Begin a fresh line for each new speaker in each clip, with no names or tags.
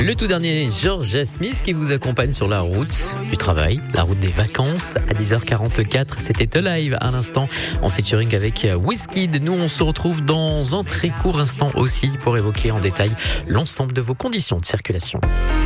Le tout dernier, George Smith qui vous accompagne sur la route du travail, la route des vacances à 10h44. C'était Alive à l'instant en featuring avec Wizkid. Nous, on se retrouve dans un très court instant aussi pour évoquer en détail l'ensemble de vos conditions de circulation.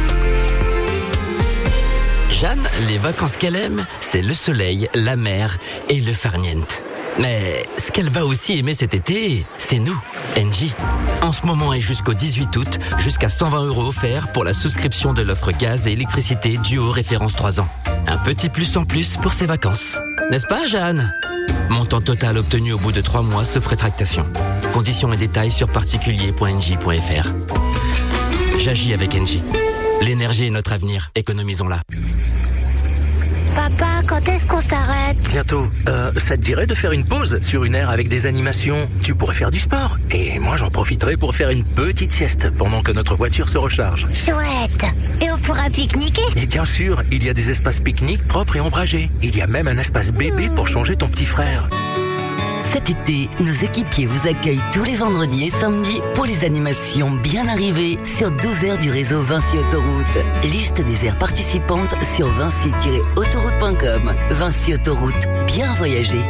Jeanne, les vacances qu'elle aime, c'est le soleil, la mer et le farniente. Mais ce qu'elle va aussi aimer cet été, c'est nous, Engie. En ce moment et jusqu'au 18 août, jusqu'à 120 € offerts pour la souscription de l'offre gaz et électricité Duo référence 3 ans. Un petit plus en plus pour ses vacances. N'est-ce pas, Jeanne ? Montant total obtenu au bout de 3 mois sauf rétractation. Conditions et détails sur particulier.engie.fr. J'agis avec Engie. L'énergie est notre avenir, économisons-la.
Papa, quand est-ce qu'on s'arrête ?
Bientôt. Ça te dirait de faire une pause sur une aire avec des animations ? Tu pourrais faire du sport. Et moi, j'en profiterai pour faire une petite sieste pendant que notre voiture se recharge.
Chouette. Et on pourra pique-niquer ?
Et bien sûr, il y a des espaces pique-nique propres et ombragés. Il y a même un espace bébé pour changer ton petit frère.
Cet été, nos équipiers vous accueillent tous les vendredis et samedis pour les animations bien arrivées sur 12 aires du réseau Vinci Autoroute. Liste des aires participantes sur vinci-autoroute.com. Vinci Autoroute, bien voyager.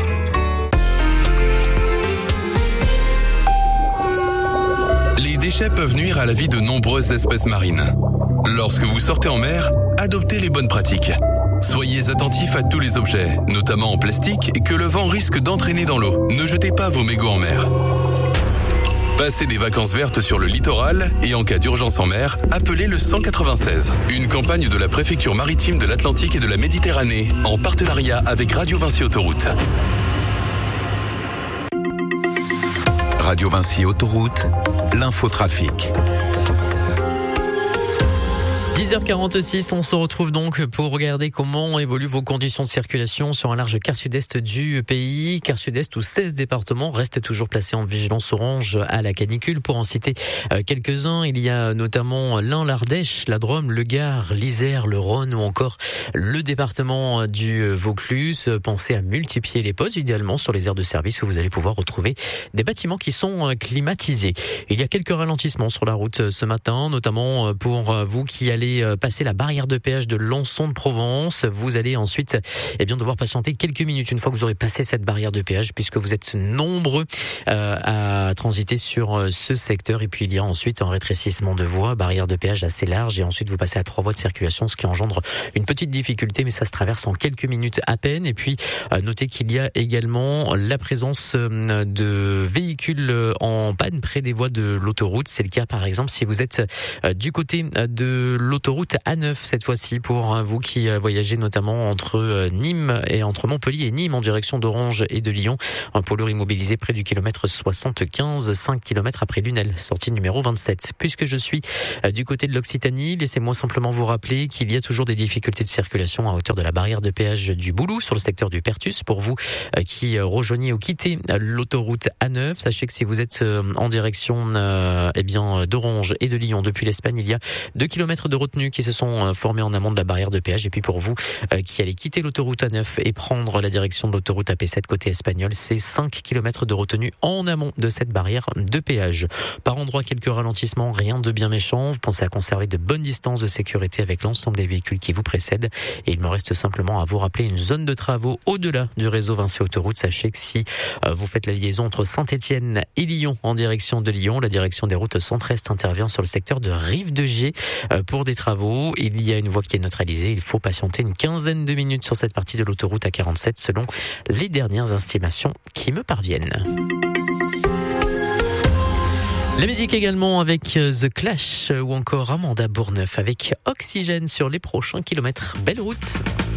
Les déchets peuvent nuire à la vie de nombreuses espèces marines. Lorsque vous sortez en mer, adoptez les bonnes pratiques. Soyez attentifs à tous les objets, notamment en plastique, que le vent risque d'entraîner dans l'eau. Ne jetez pas vos mégots en mer. Passez des vacances vertes sur le littoral et en cas d'urgence en mer, appelez le 196. Une campagne de la préfecture maritime de l'Atlantique et de la Méditerranée, en partenariat avec Radio Vinci Autoroute.
Radio Vinci Autoroute, l'infotrafic.
10h46, on se retrouve donc pour regarder comment évoluent vos conditions de circulation sur un large quart sud-est du pays. Quart sud-est où 16 départements restent toujours placés en vigilance orange à la canicule. Pour en citer quelques-uns, il y a notamment l'Ain, l'Ardèche, la Drôme, le Gard, l'Isère, le Rhône ou encore le département du Vaucluse. Pensez à multiplier les pauses, idéalement sur les aires de service où vous allez pouvoir retrouver des bâtiments qui sont climatisés. Il y a quelques ralentissements sur la route ce matin, notamment pour vous qui allez passer la barrière de péage de Lançon de Provence. Vous allez ensuite devoir patienter quelques minutes une fois que vous aurez passé cette barrière de péage, puisque vous êtes nombreux à transiter sur ce secteur. Et puis il y a ensuite un rétrécissement de voies, barrière de péage assez large, et ensuite vous passez à 3 voies de circulation, ce qui engendre une petite difficulté, mais ça se traverse en quelques minutes à peine. Et puis notez qu'il y a également la présence de véhicules en panne près des voies de l'autoroute. C'est le cas par exemple si vous êtes du côté de l'autoroute A9 cette fois-ci, pour vous qui voyagez notamment entre Nîmes et entre Montpellier et Nîmes en direction d'Orange et de Lyon. Un poids lourd immobilisé près du kilomètre 75, 5 km après Lunel, sortie numéro 27. Puisque je suis du côté de l'Occitanie, laissez-moi simplement vous rappeler qu'il y a toujours des difficultés de circulation à hauteur de la barrière de péage du Boulou sur le secteur du Pertus. Pour vous qui rejoignez ou quittez l'autoroute A9, sachez que si vous êtes en direction d'Orange et de Lyon depuis l'Espagne, il y a 2 km de retenue qui se sont formés en amont de la barrière de péage. Et puis pour vous qui allez quitter l'autoroute A9 et prendre la direction de l'autoroute AP7 côté espagnol, c'est 5 km de retenue en amont de cette barrière de péage. Par endroits, quelques ralentissements, rien de bien méchant. Vous pensez à conserver de bonnes distances de sécurité avec l'ensemble des véhicules qui vous précèdent. Et il me reste simplement à vous rappeler une zone de travaux au-delà du réseau Vinci Autoroute. Sachez que si vous faites la liaison entre Saint-Étienne et Lyon en direction de Lyon, la direction des routes centre-est intervient sur le secteur de Rive-de-Gier pour des travaux. Il y a une voie qui est neutralisée. Il faut patienter une quinzaine de minutes sur cette partie de l'autoroute A47 selon les dernières estimations qui me parviennent. La musique également avec The Clash ou encore Amanda Bourneuf avec Oxygène sur les prochains kilomètres. Belle route!